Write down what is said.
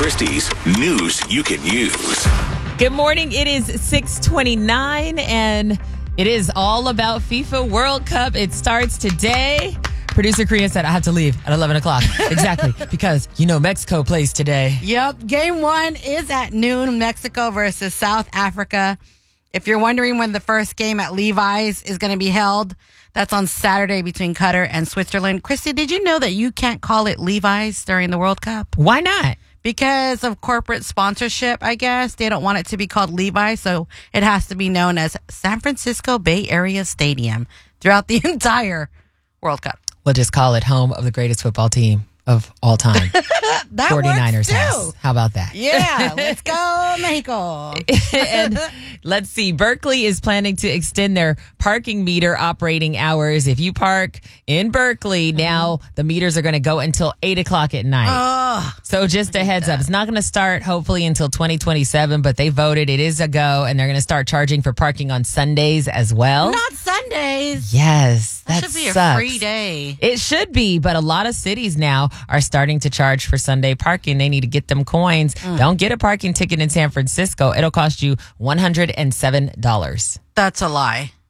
Christie's news you can use. Good morning. It is 6:29, and it is all about FIFA World Cup. It starts today. Producer Karina said I have to leave at 11 o'clock. Exactly, because Mexico plays today. Yep. Game 1 is at noon, Mexico versus South Africa. If you're wondering when the first game at Levi's is going to be held, that's on Saturday between Qatar and Switzerland. Christy, did you know that you can't call it Levi's during the World Cup? Why not? Because of corporate sponsorship, I guess. They don't want it to be called Levi's, so it has to be known as San Francisco Bay Area Stadium throughout the entire World Cup. We'll just call it home of the greatest football team of all time. That 49ers works too. house. How about that? Yeah, let's go, Mexico. And let's see, Berkeley is planning to extend their parking meter operating hours. If you park in Berkeley, now the meters are going to go until 8 o'clock at night. So just a heads up, it's not going to start hopefully until 2027, but they voted it is a go, and they're going to start charging for parking on Sundays as well. Not Sundays. Yes, that should be sucks. a free day. It should be, but a lot of cities now are starting to charge for Sunday parking. They need to get them coins. Don't get a parking ticket in San Francisco. It'll cost you $107. That's a lie.